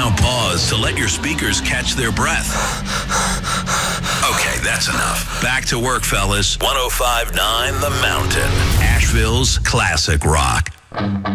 Now pause to let your speakers catch their breath. Okay, that's enough. Back to work, fellas. 105.9 The Mountain. Asheville's classic rock.